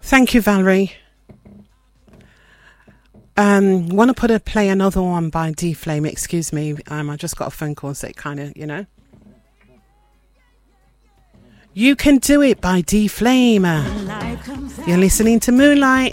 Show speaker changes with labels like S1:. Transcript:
S1: Thank you, Valerie. Want to play another one by D-Flame. Excuse me. I just got a phone call, so it kind of, you know. You Can Do It by D-Flame. You're listening to Moonlight.